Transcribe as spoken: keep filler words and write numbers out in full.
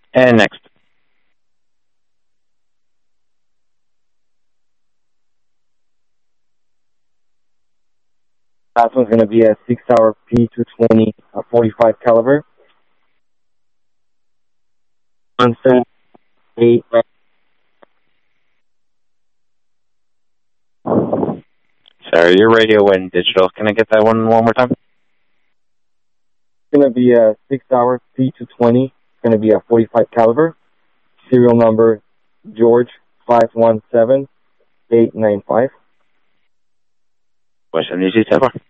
And next. Last one's going to be a six hour P two twenty a forty-five caliber. One seven eight. Sorry, your radio went digital. Can I get that one one more time? It's going to be a six hour P two twenty. It's going to be a forty-five caliber. Serial number George five one seven eight nine five. What's the news you said for?